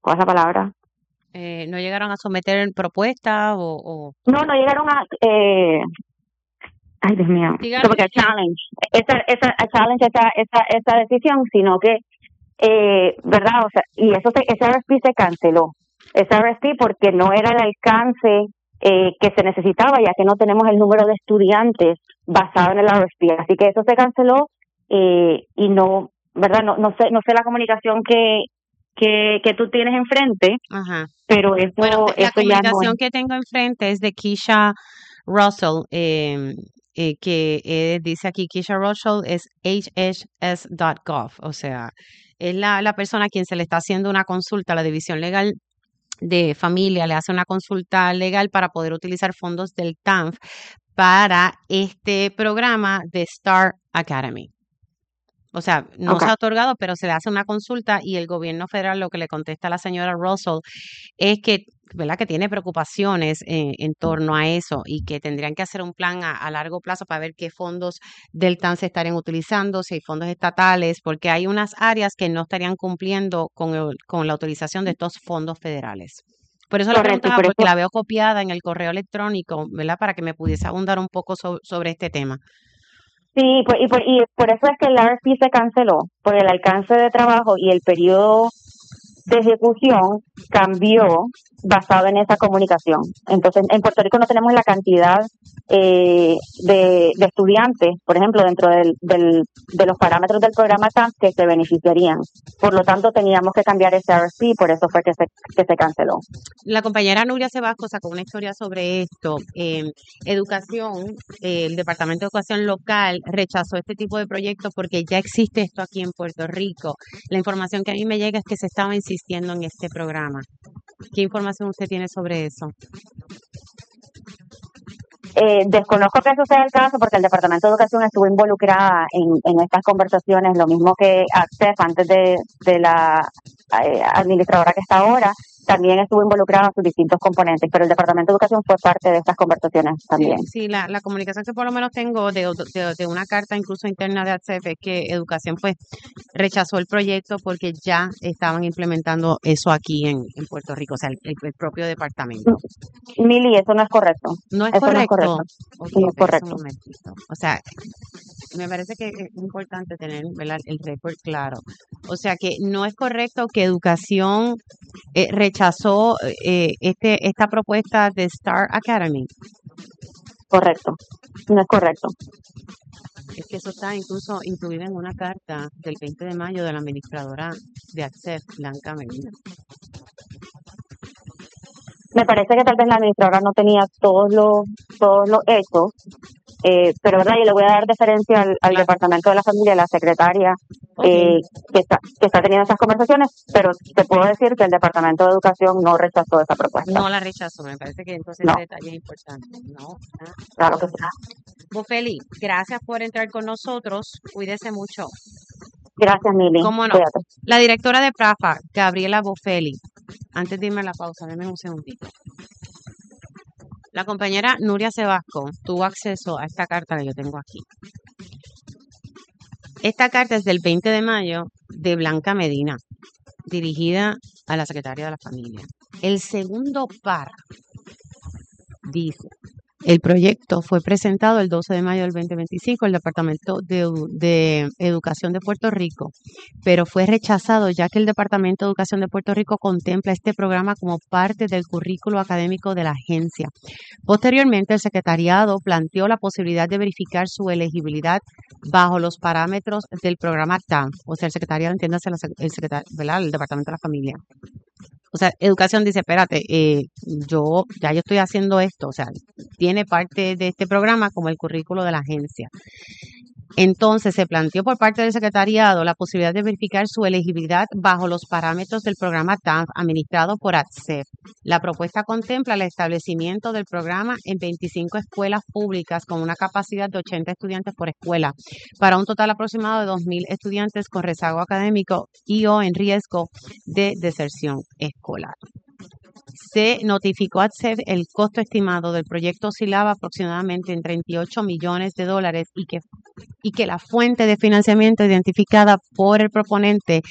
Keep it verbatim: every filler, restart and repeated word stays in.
¿cuál es la palabra? Eh, ¿no llegaron a someter propuestas o, o No, no llegaron a, eh, ay Dios mío, llegaron? como que a challenge, esa, esa, a challenge esa, esa, esa decisión, sino que, eh, ¿verdad? O sea, y eso se, ese R F P se canceló, ese R F P porque no era el alcance eh, que se necesitaba, ya que no tenemos el número de estudiantes basado en el R F P, así que eso se canceló eh, y no, ¿verdad? No, no sé, no sé la comunicación que que, que tú tienes enfrente, Ajá. pero Bueno, eso, te- la eso ya no es. comunicación que tengo enfrente es de Keisha Russell, eh, eh, que eh, dice aquí, Keisha Russell es h h s punto gov, o sea, es la, la persona a quien se le está haciendo una consulta, la División Legal de Familia le hace una consulta legal para poder utilizar fondos del T A N F para este programa de Star Academy. O sea, no Okay. se ha otorgado, pero se le hace una consulta y el gobierno federal lo que le contesta a la señora Russell es que, ¿verdad? Que tiene preocupaciones en, en torno a eso y que tendrían que hacer un plan a, a largo plazo para ver qué fondos del T A N se estarían utilizando, si hay fondos estatales, porque hay unas áreas que no estarían cumpliendo con, el- con la utilización de estos fondos federales. Por eso le Correcto, y preguntaba, por porque eso, la veo copiada en el correo electrónico, ¿verdad? Para que me pudiese abundar un poco so- sobre este tema. sí, por- y, por, y por eso es que el R F P se canceló, por el alcance de trabajo y el periodo de ejecución cambió basado en esa comunicación. Entonces, en Puerto Rico no tenemos la cantidad eh, de, de estudiantes, por ejemplo, dentro del, del, de los parámetros del programa T A M que se beneficiarían. Por lo tanto, teníamos que cambiar ese R F P, por eso fue que se, que se canceló. La compañera Nuria Sebasco sacó una historia sobre esto. Eh, educación, eh, el Departamento de Educación local rechazó este tipo de proyectos porque ya existe esto aquí en Puerto Rico. La información que a mí me llega es que se estaba insistiendo en este programa. ¿Qué información usted tiene sobre eso? Eh, desconozco que eso sea el caso porque el Departamento de Educación estuvo involucrada en, en estas conversaciones, lo mismo que ACCEF antes de, de la eh, administradora que está ahora, también estuvo involucrada en sus distintos componentes, pero el Departamento de Educación fue parte de estas conversaciones Sí, también. sí, la, la comunicación que por lo menos tengo de, de, de una carta incluso interna de A C E F es que Educación pues rechazó el proyecto porque ya estaban implementando eso aquí en, en Puerto Rico, o sea, el, el- el propio departamento. Mili, eso no es correcto. No es Eso no es correcto. correcto. Ok, No es espérese un correcto. momentito. O sea, me parece que es importante tener, ¿verdad?, el récord claro. O sea, que no es correcto que Educación eh, rechazó eh, este, esta propuesta de Star Academy. Correcto. No es correcto. Es que eso está incluso incluido en una carta del veinte de mayo de la administradora de A C E F, Blanca Medina. Me parece que tal vez la administradora no tenía todos los, todos los hechos, eh, pero verdad, yo le voy a dar deferencia al, al Claro. Departamento de la Familia, a la secretaria Ok. eh, que, está, que está teniendo esas conversaciones, pero te puedo decir que el Departamento de Educación no rechazó esa propuesta. No la rechazó, me parece que entonces No, ese detalle es importante. No. Ah. claro que sí. Bofeli, gracias por entrar con nosotros. Cuídese mucho. Gracias, Mili. ¿Cómo no? Cuídate. La directora de PRAFA, Gabriela Bofeli. Antes de irme a la pausa, denme un segundito. La compañera Nuria Sebasco tuvo acceso a esta carta que yo tengo aquí. Esta carta es del veinte de mayo de Blanca Medina, dirigida a la secretaria de la Familia. El segundo par dice: el proyecto fue presentado el doce de mayo del veinte veinticinco al Departamento de, de Educación de Puerto Rico, pero fue rechazado ya que el Departamento de Educación de Puerto Rico contempla este programa como parte del currículo académico de la agencia. Posteriormente, el secretariado planteó la posibilidad de verificar su elegibilidad bajo los parámetros del programa T A N F, o sea, el secretariado, entiéndase, el, secretario, ¿verdad?, el Departamento de la Familia. O sea, Educación dice, espérate, eh, yo ya yo estoy haciendo esto, o sea, tiene parte de este programa como el currículo de la agencia. Entonces se planteó por parte del secretariado la posibilidad de verificar su elegibilidad bajo los parámetros del programa T A N F administrado por A C E F. La propuesta contempla el establecimiento del programa en veinticinco escuelas públicas con una capacidad de ochenta estudiantes por escuela, para un total aproximado de dos mil estudiantes con rezago académico y o en riesgo de deserción escolar. Se notificó a C E F el costo estimado del proyecto oscilaba aproximadamente en treinta y ocho millones de dólares y que, y que la fuente de financiamiento identificada por el proponente